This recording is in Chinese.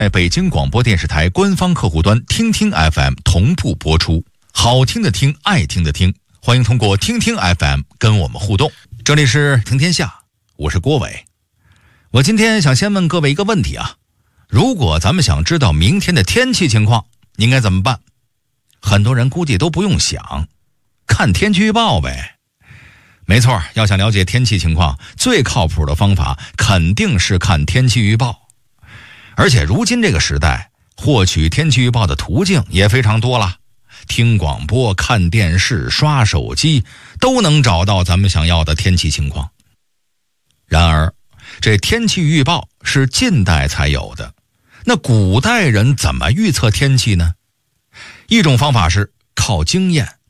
北京广播电视台官方客户端听听 FM 同步播出。好听的听，爱听的听，欢迎通过听听 FM 跟我们互动。这里是听天下，我是郭伟。我今天想先问各位一个问题啊，如果咱们想知道明天的天气情况，应该怎么办？很多人估计都不用想，看天气预报呗。没错，要想了解天气情况，最靠谱的方法肯定是看天气预报。而且如今这个时代，获取天气预报的途径也非常多了，听广播、看电视、刷手机，都能找到咱们想要的天气情况。然而，这天气预报是近代才有的，那古代人怎么预测天气呢？一种方法是靠经验，